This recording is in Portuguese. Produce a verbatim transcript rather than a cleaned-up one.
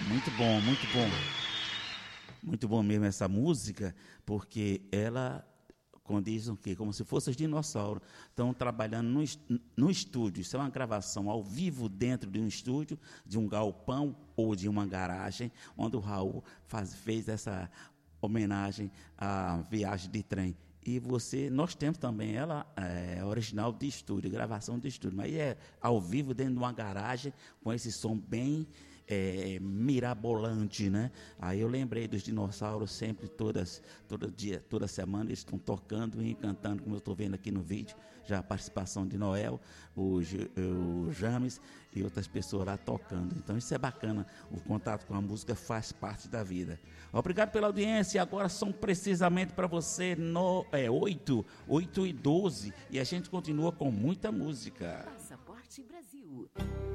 Muito bom, muito bom. Muito bom mesmo essa música, porque ela condiz o quê? Como se fossem os dinossauros. Estão trabalhando no, no estúdio. Isso é uma gravação ao vivo dentro de um estúdio, de um galpão ou de uma garagem, onde o Raul faz, fez essa homenagem à viagem de trem. E você, nós temos também ela é, original de estúdio, gravação de estúdio, mas é ao vivo dentro de uma garagem, com esse som bem é, mirabolante, né? Aí eu lembrei dos dinossauros sempre, todas, todo dia, toda semana, eles estão tocando e cantando, como eu estou vendo aqui no vídeo, já a participação de Noel, o, o James e outras pessoas lá tocando. Então isso é bacana, o contato com a música faz parte da vida. Obrigado pela audiência, agora são precisamente para você no, é, oito, oito e doze, e a gente continua com muita música. Passaporte Brasil.